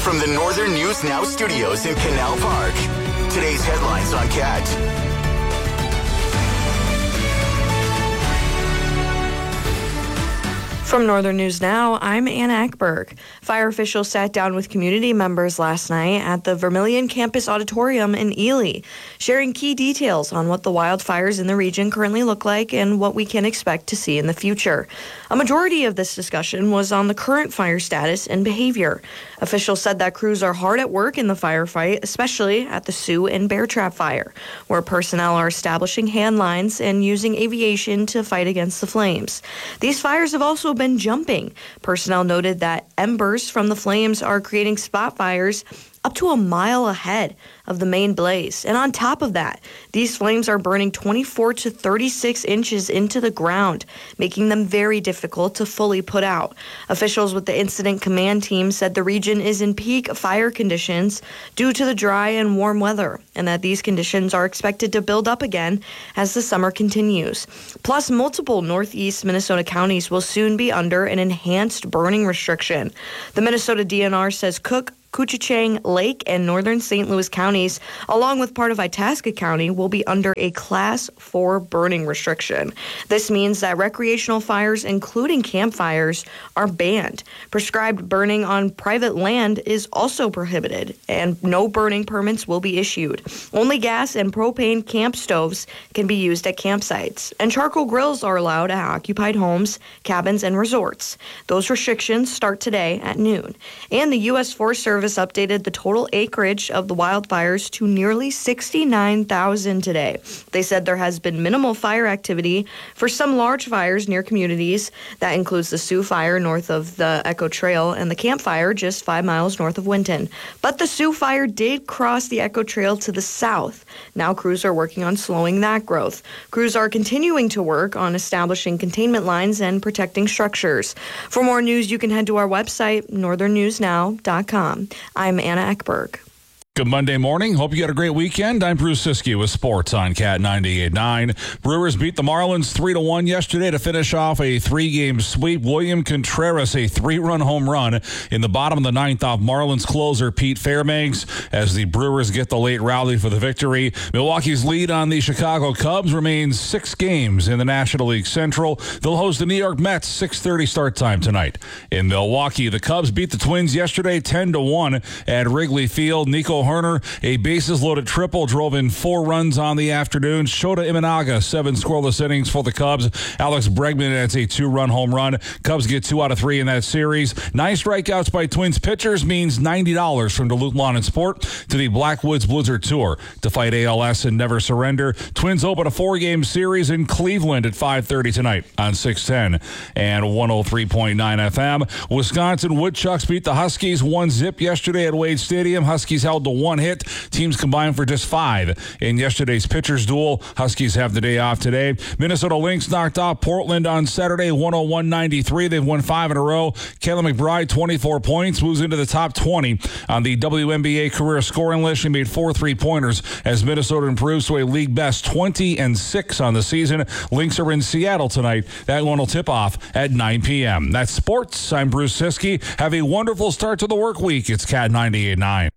From the Northern News Now studios in Canal Park, today's headlines on CAT. From Northern News Now, I'm Anna Eckberg. Fire officials sat down with community members last night at the Vermilion Campus Auditorium in Ely, sharing key details on what the wildfires in the region currently look like and what we can expect to see in the future. A majority of this discussion was on the current fire status and behavior. Officials said that crews are hard at work in the firefight, especially at the Sioux and Bear Trap fire, where personnel are establishing hand lines and using aviation to fight against the flames. These fires have also been jumping. Personnel noted that embers from the flames are creating spot fires up to a mile ahead of the main blaze. And on top of that, these flames are burning 24 to 36 inches into the ground, making them very difficult to fully put out. Officials with the incident command team said the region is in peak fire conditions due to the dry and warm weather, and that these conditions are expected to build up again as the summer continues. Plus, multiple northeast Minnesota counties will soon be under an enhanced burning restriction. The Minnesota DNR says Cook, Koochichang, Lake, and northern St. Louis counties, along with part of Itasca County, will be under a Class 4 burning restriction. This means that recreational fires, including campfires, are banned. Prescribed burning on private land is also prohibited, and no burning permits will be issued. Only gas and propane camp stoves can be used at campsites, and charcoal grills are allowed at occupied homes, cabins, and resorts. Those restrictions start today at noon. And the U.S. Forest Service updated the total acreage of the wildfires to nearly 69,000 today. They said there has been minimal fire activity for some large fires near communities. That includes the Sioux Fire north of the Echo Trail and the Camp Fire just 5 miles north of Winton. But the Sioux Fire did cross the Echo Trail to the south. Now crews are working on slowing that growth. Crews are continuing to work on establishing containment lines and protecting structures. For more news, you can head to our website, northernnewsnow.com. I'm Anna Eckberg. Good Monday morning. Hope you had a great weekend. I'm Bruce Siskey with sports on Cat 98.9. Brewers beat the Marlins 3-1 yesterday to finish off a 3-game sweep. William Contreras, a 3-run home run in the bottom of the ninth off Marlins closer Pete Fairbanks as the Brewers get the late rally for the victory. Milwaukee's lead on the Chicago Cubs remains 6 games in the National League Central. They'll host the New York Mets 6:30 start time tonight. In Milwaukee, the Cubs beat the Twins yesterday 10-1 at Wrigley Field. Nico Herner, a bases-loaded triple, drove in 4 runs on the afternoon. Shota Imanaga, 7 scoreless innings for the Cubs. Alex Bregman adds a 2-run home run. Cubs get 2 out of 3 in that series. 9 strikeouts by Twins pitchers means $90 from Duluth Lawn and Sport to the Blackwoods Blizzard Tour to fight ALS and never surrender. Twins open a 4-game series in Cleveland at 5:30 tonight on 610 and 103.9 FM. Wisconsin Woodchucks beat the Huskies 1-0 yesterday at Wade Stadium. Huskies held to 1 hit. Teams combined for just 5 in yesterday's pitchers duel. Huskies have the day off today. Minnesota Lynx knocked off Portland on Saturday 101-93. They've won 5 in a row. Kayla McBride, 24 points, moves into the top 20 on the WNBA career scoring list. She made 4 3-pointers as Minnesota improves to a league best 20-6 on the season. Lynx are in Seattle tonight. That one will tip off at 9 p.m. That's sports. I'm Bruce Siskey. Have a wonderful start to the work week. It's Cat 98.9.